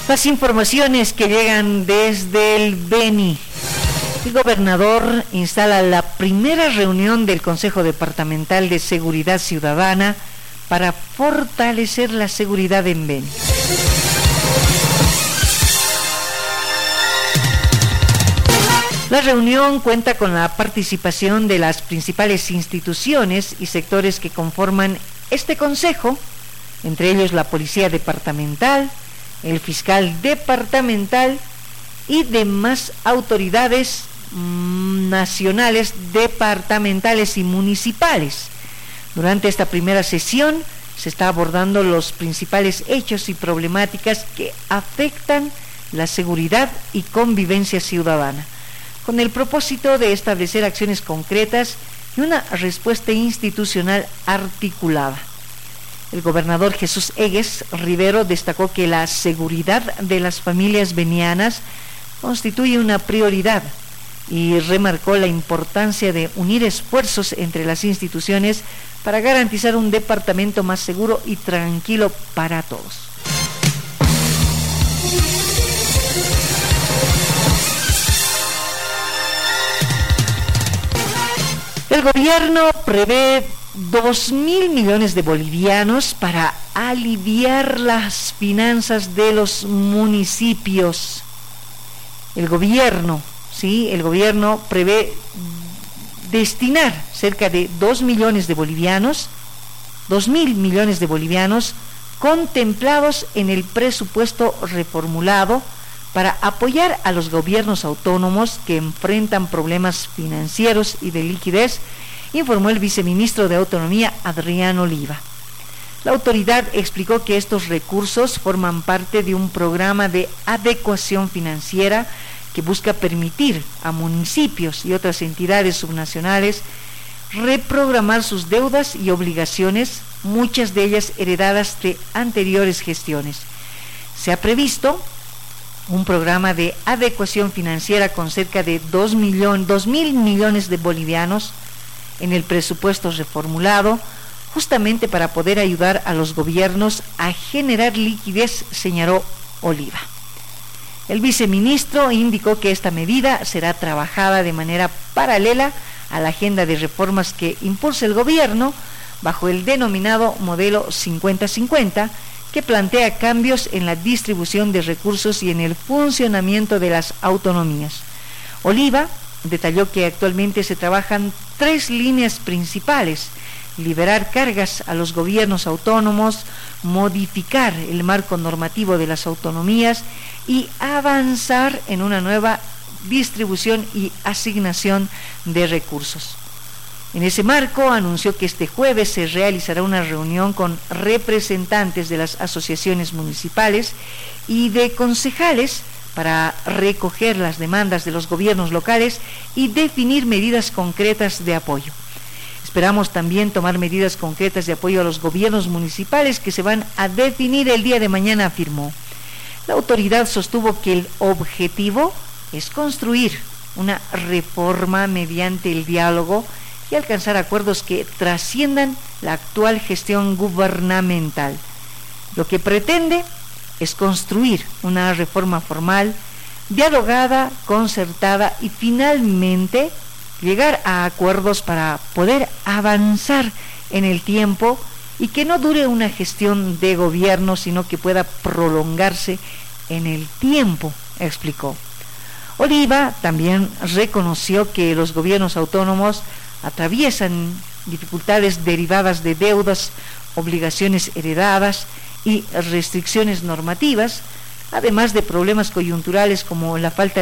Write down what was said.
Las informaciones que llegan desde el Beni. El gobernador instala la primera reunión del Consejo Departamental de Seguridad Ciudadana para fortalecer la seguridad en Beni. La reunión cuenta con la participación de las principales instituciones y sectores que conforman este consejo, entre ellos la Policía Departamental, el Fiscal Departamental y demás autoridades nacionales, departamentales y municipales. Durante esta primera sesión se está abordando los principales hechos y problemáticas que afectan la seguridad y convivencia ciudadana, con el propósito de establecer acciones concretas y una respuesta institucional articulada. El gobernador Jesús Egues Rivero destacó que la seguridad de las familias benianas constituye una prioridad y remarcó la importancia de unir esfuerzos entre las instituciones para garantizar un departamento más seguro y tranquilo para todos. El gobierno prevé 2.000 millones de bolivianos para aliviar las finanzas de los municipios. El gobierno prevé destinar cerca de 2.000 millones de bolivianos contemplados en el presupuesto reformulado para apoyar a los gobiernos autónomos que enfrentan problemas financieros y de liquidez, informó el viceministro de Autonomía, Adrián Oliva. La autoridad explicó que estos recursos forman parte de un programa de adecuación financiera que busca permitir a municipios y otras entidades subnacionales reprogramar sus deudas y obligaciones, muchas de ellas heredadas de anteriores gestiones. Se ha previsto un programa de adecuación financiera con cerca de 2.000 millones de bolivianos en el presupuesto reformulado, justamente para poder ayudar a los gobiernos a generar liquidez, señaló Oliva. El viceministro indicó que esta medida será trabajada de manera paralela a la agenda de reformas que impulsa el gobierno bajo el denominado modelo 50-50, que plantea cambios en la distribución de recursos y en el funcionamiento de las autonomías. Oliva detalló que actualmente se trabajan 3 líneas principales: liberar cargas a los gobiernos autónomos, modificar el marco normativo de las autonomías y avanzar en una nueva distribución y asignación de recursos. En ese marco anunció que este jueves se realizará una reunión con representantes de las asociaciones municipales y de concejales para recoger las demandas de los gobiernos locales y definir medidas concretas de apoyo. Esperamos también tomar medidas concretas de apoyo a los gobiernos municipales que se van a definir el día de mañana, afirmó. La autoridad sostuvo que el objetivo es construir una reforma mediante el diálogo y alcanzar acuerdos que trasciendan la actual gestión gubernamental. Lo que pretende es construir una reforma formal, dialogada, concertada y finalmente llegar a acuerdos para poder avanzar en el tiempo y que no dure una gestión de gobierno, sino que pueda prolongarse en el tiempo, explicó. Oliva también reconoció que los gobiernos autónomos atraviesan dificultades derivadas de deudas, obligaciones heredadas y restricciones normativas, además de problemas coyunturales como la falta